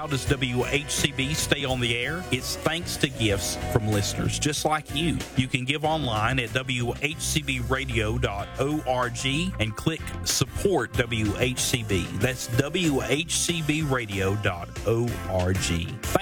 does WHCB stay on the air? It's thanks to gifts from listeners just like you. You can give online at WHCBradio.org and click Support WHCB. That's WHCBradio.org.